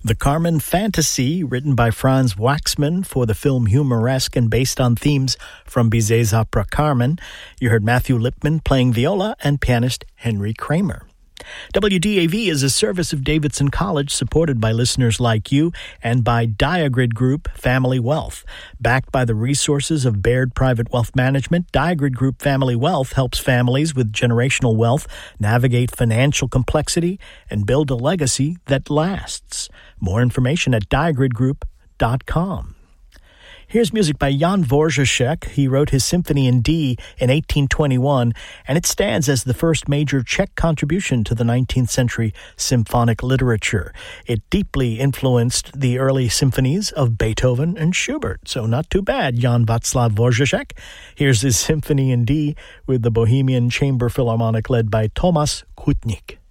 The Carmen Fantasy, written by Franz Waxman for the film Humoresque and based on themes from Bizet's opera Carmen. You heard Matthew Lipman playing viola and pianist Henry Kramer. WDAV is a service of Davidson College supported by listeners like you and by Diagrid Group Family Wealth. Backed by the resources of Baird Private Wealth Management, Diagrid Group Family Wealth helps families with generational wealth navigate financial complexity and build a legacy that lasts. More information at diagridgroup.com. Here's music by Jan Dvořáček. He wrote his Symphony in D in 1821, and it stands as the first major Czech contribution to the 19th century symphonic literature. It deeply influenced the early symphonies of Beethoven and Schubert, so not too bad, Jan Václav Dvořáček. Here's his Symphony in D with the Bohemian Chamber Philharmonic led by Tomáš Koutník.